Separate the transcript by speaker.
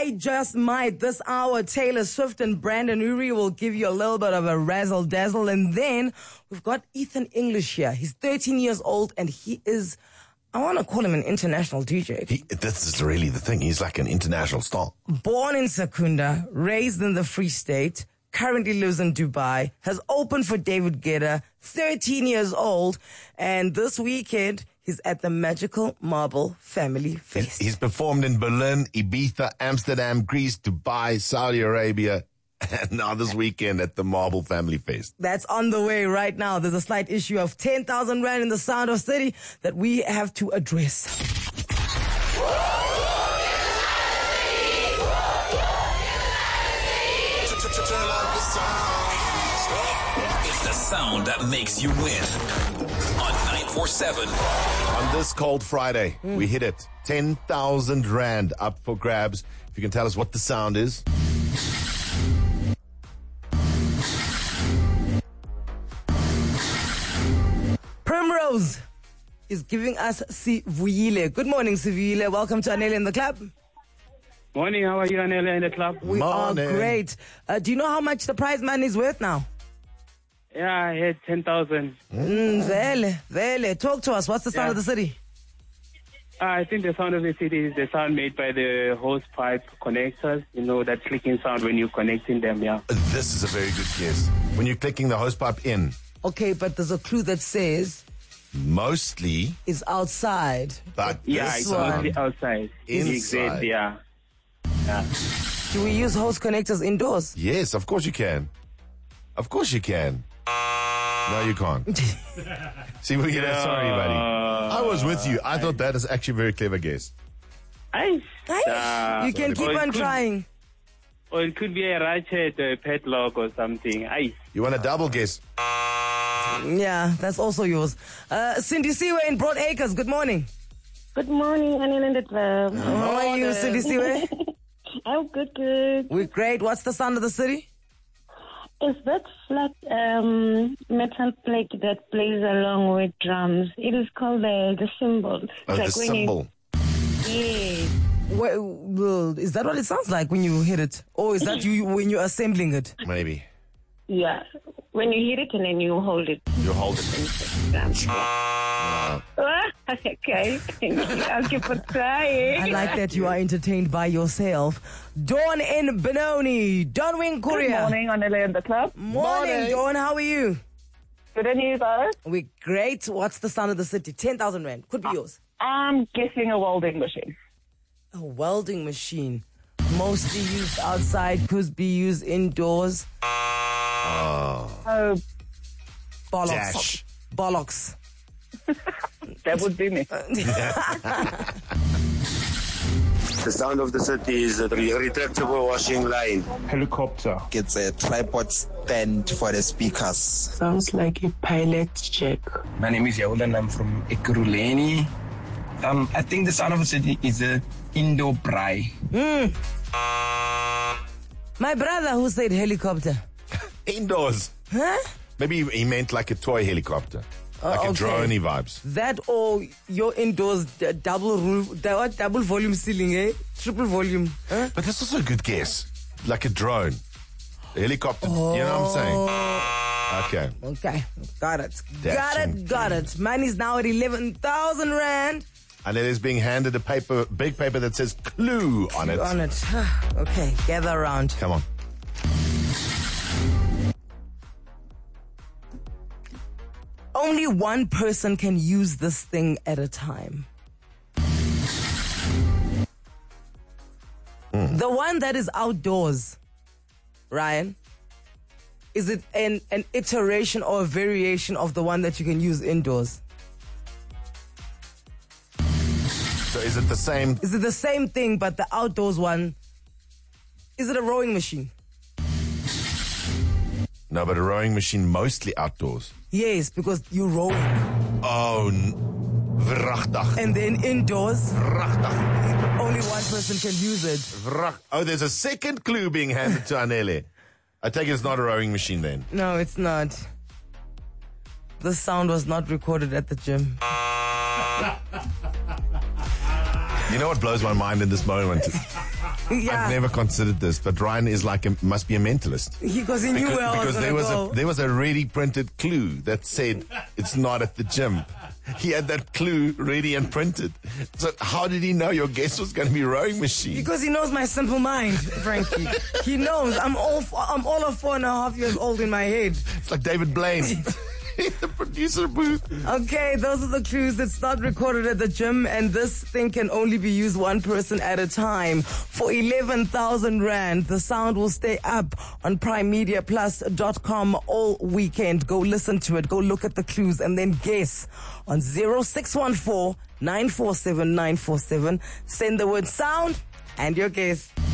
Speaker 1: I Just Might. This hour, Taylor Swift and Brandon Urie will give you a little bit of a razzle-dazzle. And then we've got Ethan English here. He's 13 years old and he is, I want to call him an international DJ.
Speaker 2: This is really the thing. He's like an international star.
Speaker 1: Born in Secunda, raised in the Free State, currently lives in Dubai, has opened for David Guetta, 13 years old, and this weekend he's at the Magical Marble Family Fest.
Speaker 2: He's performed in Berlin, Ibiza, Amsterdam, Greece, Dubai, Saudi Arabia, and now this weekend at the Marble Family Fest.
Speaker 1: That's on the way right now. There's a slight issue of 10,000 Rand in the Sound of City that we have to address.
Speaker 3: It's the sound that makes you win. On 947.
Speaker 2: On this cold Friday, we hit it. 10,000 Rand up for grabs. If you can tell us what the sound is.
Speaker 1: Primrose is giving us Sivuyile. Good morning, Sivuyile. Welcome to Anele in the Club.
Speaker 4: Morning, how are you, Anele, in the club?
Speaker 1: We
Speaker 2: Morning.
Speaker 1: are great. Do you know how much the prize money is worth now?
Speaker 4: Yeah, I had 10,000.
Speaker 1: Vele. Talk to us. What's the sound of the city?
Speaker 4: I think the sound of the city is the sound made by the hose pipe connectors. You know, that clicking sound when you're connecting them, yeah.
Speaker 2: This is a very good guess. When you're clicking the hose pipe in,
Speaker 1: Okay, but there's a clue that says
Speaker 2: mostly,
Speaker 1: it's outside.
Speaker 2: but
Speaker 4: Yeah,
Speaker 2: this
Speaker 4: it's
Speaker 1: one.
Speaker 4: mostly outside.
Speaker 2: Inside.
Speaker 4: Exactly, yeah.
Speaker 1: Do we use hose connectors indoors?
Speaker 2: Yes, of course you can. Of course you can. No, you can't. See, we get sorry, buddy. I was with you. I thought that is actually a very clever guess.
Speaker 4: Ice.
Speaker 1: You can keep on trying.
Speaker 4: Or it could be a ratchet, a padlock or something. Ice.
Speaker 2: You want a double guess?
Speaker 1: Yeah, that's also yours. Cindy Siwe in Broad Acres, good morning.
Speaker 5: Good morning, Anil in the club.
Speaker 1: How are you, Cindy Siwe?
Speaker 5: I'm good.
Speaker 1: We're great. What's the sound of the city?
Speaker 5: Is that flat metal plate that plays along with drums? It is called the cymbal.
Speaker 2: Oh, the cymbal.
Speaker 5: Yeah.
Speaker 1: Well, is that what it sounds like when you hit it? Or is that you when you're assembling it?
Speaker 2: Maybe.
Speaker 5: Yeah. When you hit it and then you hold it.
Speaker 2: You hold it.
Speaker 5: Okay. I'll keep on trying.
Speaker 1: I like that you are entertained by yourself. Dawn in Benoni. Dawn Wing Korea.
Speaker 6: Good morning, Anele in the club.
Speaker 1: Morning, Dawn. How are you?
Speaker 6: Good and you guys?
Speaker 1: We're great. What's the sound of the city? 10,000 Rand. Could be yours.
Speaker 6: I'm guessing a welding machine.
Speaker 1: A welding machine. Mostly used outside, could be used indoors.
Speaker 6: Oh,
Speaker 1: Bollocks.
Speaker 2: Dash.
Speaker 1: Bollocks.
Speaker 6: that would be me.
Speaker 7: The sound of the city is a retractable washing line.
Speaker 8: Helicopter.
Speaker 9: It's a tripod stand for the speakers.
Speaker 10: Sounds like a pilot check.
Speaker 11: My name is Yaul and I'm from Ekurhuleni. I think the sound of the city is a indoor braai.
Speaker 1: My brother who said helicopter.
Speaker 2: Indoors.
Speaker 1: Huh?
Speaker 2: Maybe he meant like a toy helicopter. Like a drone-y vibes.
Speaker 1: That or your indoors double volume ceiling, eh? Triple volume. Huh?
Speaker 2: But that's also a good guess. Like a drone. A helicopter. You know what I'm saying?
Speaker 1: Okay. Got it.
Speaker 2: Dashing.
Speaker 1: Got it. Mine is now at 11,000 Rand.
Speaker 2: And it is being handed a paper, big paper that says clue on it.
Speaker 1: Okay, gather around.
Speaker 2: Come on.
Speaker 1: Only one person can use this thing at a time. The one that is outdoors, Ryan, is it an iteration or a variation of the one that you can use indoors?
Speaker 2: So is it the same?
Speaker 1: Is it the same thing, but the outdoors one, is it a rowing machine?
Speaker 2: No, but a rowing machine mostly outdoors.
Speaker 1: Yes, because you're rowing.
Speaker 2: Oh, vrachtig.
Speaker 1: And then indoors,
Speaker 2: Vrachtig.
Speaker 1: only one person can use it.
Speaker 2: Oh, there's a second clue being handed to Anele. I take it it's not a rowing machine then.
Speaker 1: No, it's not. The sound was not recorded at the gym.
Speaker 2: You know what blows my mind in this moment?
Speaker 1: Yeah.
Speaker 2: I've never considered this, but Ryan is must be a mentalist.
Speaker 1: Because he knew where I was
Speaker 2: because
Speaker 1: going to go.
Speaker 2: there was a ready printed clue that said it's not at the gym. He had that clue ready and printed. So how did he know your guess was going to be rowing machine?
Speaker 1: Because he knows my simple mind, Frankie. He knows. I'm all of 4.5 years old in my head.
Speaker 2: It's like David Blaine. The producer booth.
Speaker 1: Okay, those are the clues. It's not recorded at the gym, and this thing can only be used one person at a time. For 11,000 Rand, the sound will stay up on primemediaplus.com all weekend. Go listen to it. Go look at the clues and then guess on 0614 947 947. Send the word sound and your guess.